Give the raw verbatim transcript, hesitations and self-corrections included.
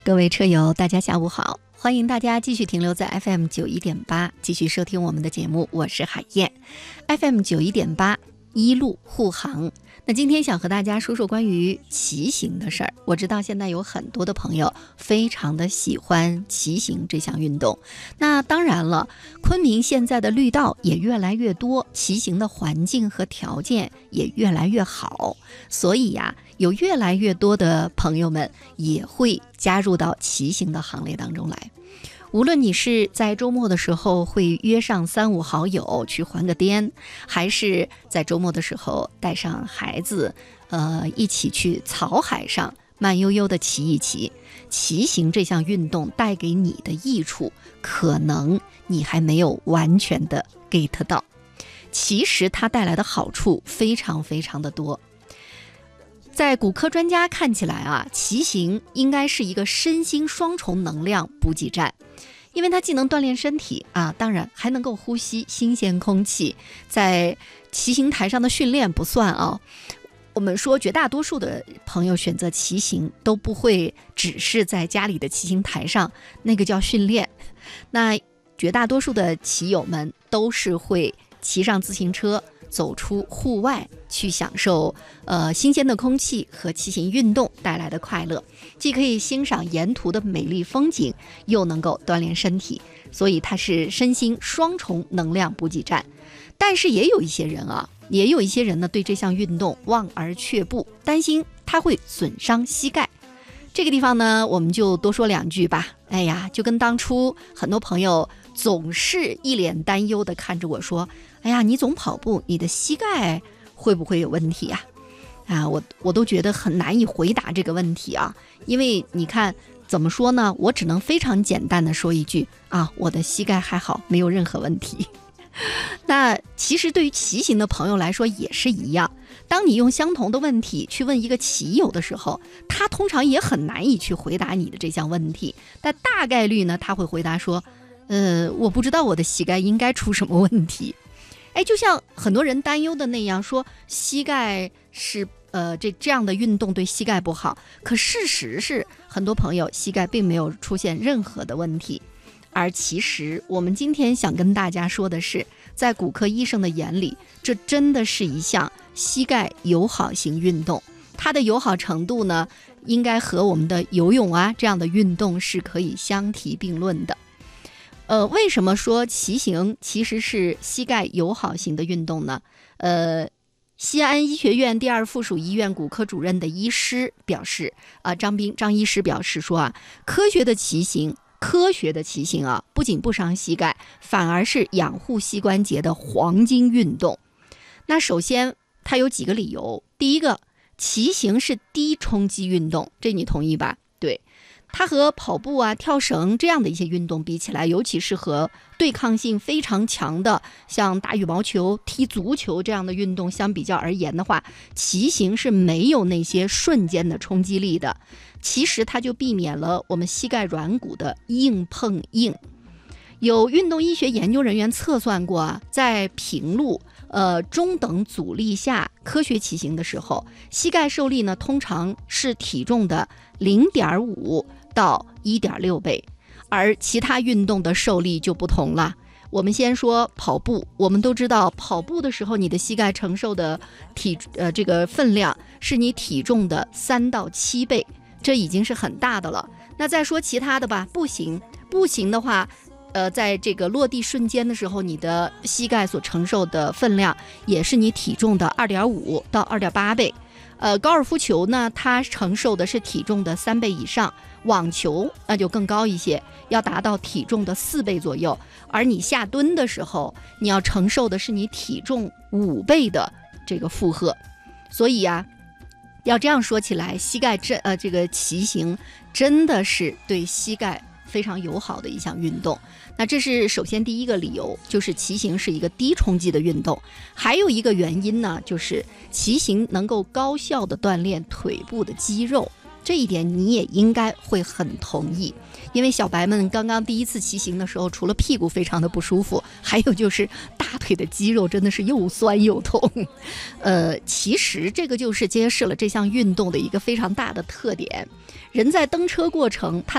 各位车友，大家下午好，欢迎大家继续停留在 F M 九十一点八，继续收听我们的节目，我是海燕。F M 九十一点八，一路护航。那今天想和大家说说关于骑行的事儿。我知道现在有很多的朋友非常的喜欢骑行这项运动。那当然了，昆明现在的绿道也越来越多，骑行的环境和条件也越来越好，所以呀，有越来越多的朋友们也会加入到骑行的行列当中来。无论你是在周末的时候会约上三五好友去还个颠，还是在周末的时候带上孩子，呃，一起去草海上慢悠悠的骑一骑，骑行这项运动带给你的益处，可能你还没有完全的 get 到。其实它带来的好处非常非常的多。在骨科专家看起来啊，骑行应该是一个身心双重能量补给站，因为它既能锻炼身体啊，当然还能够呼吸新鲜空气。在骑行台上的训练不算啊，我们说绝大多数的朋友选择骑行都不会只是在家里的骑行台上，那个叫训练。那绝大多数的骑友们都是会骑上自行车，走出户外去享受呃新鲜的空气和骑行运动带来的快乐，既可以欣赏沿途的美丽风景，又能够锻炼身体，所以它是身心双重能量补给站。但是也有一些人啊，也有一些人呢对这项运动望而却步，担心它会损伤膝盖。这个地方呢，我们就多说两句吧。哎呀，就跟当初很多朋友总是一脸担忧的看着我说，哎呀，你总跑步，你的膝盖会不会有问题啊？啊，我我都觉得很难以回答这个问题啊，因为你看怎么说呢，我只能非常简单的说一句啊，我的膝盖还好，没有任何问题。那其实对于骑行的朋友来说也是一样，当你用相同的问题去问一个骑友的时候，他通常也很难以去回答你的这项问题，但大概率呢，他会回答说，呃，我不知道我的膝盖应该出什么问题。哎，就像很多人担忧的那样，说膝盖是呃这这样的运动对膝盖不好，可事实是很多朋友膝盖并没有出现任何的问题。而其实我们今天想跟大家说的是，在骨科医生的眼里，这真的是一项膝盖友好型运动，它的友好程度呢，应该和我们的游泳啊这样的运动是可以相提并论的。呃，为什么说骑行其实是膝盖友好型的运动呢？呃，西安医学院第二附属医院骨科主任的医师表示，啊、呃，张斌张医师表示说啊，科学的骑行。科学的骑行啊，不仅不伤膝盖，反而是养护膝关节的黄金运动。那首先它有几个理由，第一个，骑行是低冲击运动，这你同意吧？对，它和跑步啊、跳绳这样的一些运动比起来，尤其是和对抗性非常强的像打羽毛球、踢足球这样的运动相比较而言的话，骑行是没有那些瞬间的冲击力的。其实它就避免了我们膝盖软骨的硬碰硬。有运动医学研究人员测算过啊，在平路呃中等阻力下科学骑行的时候，膝盖受力呢通常是体重的 零点五到一点六倍，而其他运动的受力就不同了。我们先说跑步，我们都知道跑步的时候，你的膝盖承受的体呃这个分量是你体重的三到七倍，这已经是很大的了。那再说其他的吧，步行，步行的话，呃，在这个落地瞬间的时候，你的膝盖所承受的分量也是你体重的 二点五到二点八倍。呃，高尔夫球呢，它承受的是体重的三倍以上，网球那就更高一些，要达到体重的四倍左右。而你下蹲的时候，你要承受的是你体重五倍的这个负荷。所以呀、啊，要这样说起来，膝盖这呃这个骑行真的是对膝盖非常友好的一项运动。那这是首先第一个理由，就是骑行是一个低冲击的运动。还有一个原因呢，就是骑行能够高效的锻炼腿部的肌肉，这一点你也应该会很同意。因为小白们刚刚第一次骑行的时候，除了屁股非常的不舒服，还有就是大腿的肌肉真的是又酸又痛。呃，其实这个就是揭示了这项运动的一个非常大的特点。人在蹬车过程，它